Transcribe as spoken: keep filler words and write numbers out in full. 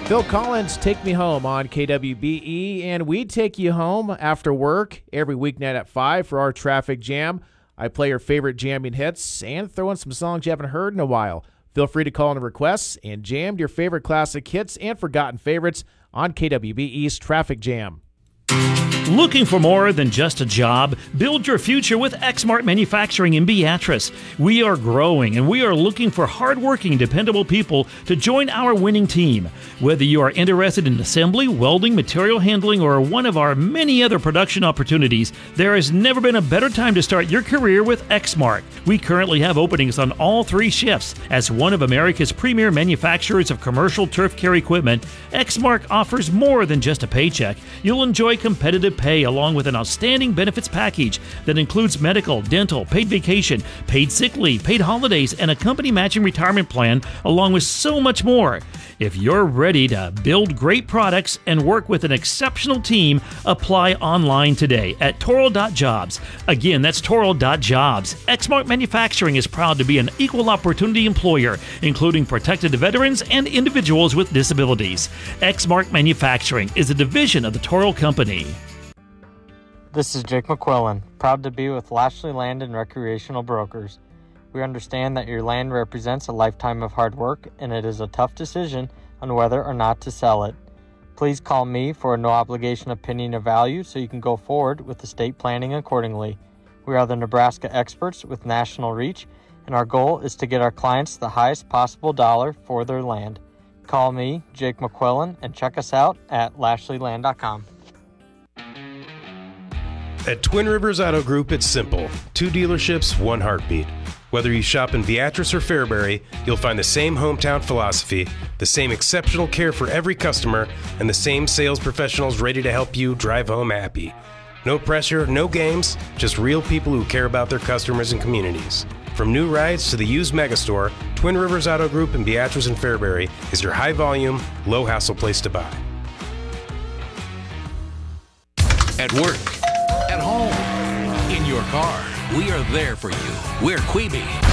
Phil Collins, Take Me Home on K W B E, and we take you home after work every weeknight at five for our traffic jam. I play your favorite jamming hits and throw in some songs you haven't heard in a while. Feel free to call in the requests and jam your favorite classic hits and forgotten favorites on K W B E's Traffic Jam. Looking for more than just a job? Build your future with Exmart Manufacturing in Beatrice. We are growing and we are looking for hardworking, dependable people to join our winning team. Whether you are interested in assembly, welding, material handling, or one of our many other production opportunities, there has never been a better time to start your career with Exmart. We currently have openings on all three shifts. As one of America's premier manufacturers of commercial turf care equipment, Exmart offers more than just a paycheck. You'll enjoy competitive pay along with an outstanding benefits package that includes medical, dental, paid vacation, paid sick leave, paid holidays, and a company matching retirement plan, along with so much more. If you're ready to build great products and work with an exceptional team, apply online today at toro dot jobs. Again, that's toro dot jobs. Exmart Manufacturing is proud to be an equal opportunity employer, including protected veterans and individuals with disabilities. Exmart Manufacturing is a division of the Toro Company. This is Jake McQuillan, proud to be with Lashley Land and Recreational Brokers. We understand that your land represents a lifetime of hard work, and it is a tough decision on whether or not to sell it. Please call me for a no-obligation opinion of value so you can go forward with estate planning accordingly. We are the Nebraska experts with national reach, and our goal is to get our clients the highest possible dollar for their land. Call me, Jake McQuillan, and check us out at lashley land dot com. At Twin Rivers Auto Group, it's simple. Two dealerships, one heartbeat. Whether you shop in Beatrice or Fairbury, you'll find the same hometown philosophy, the same exceptional care for every customer, and the same sales professionals ready to help you drive home happy. No pressure, no games, just real people who care about their customers and communities. From new rides to the used megastore, Twin Rivers Auto Group in Beatrice and Fairbury is your high-volume, low-hassle place to buy. At work, at home, in your car, we are there for you. We're Queeby.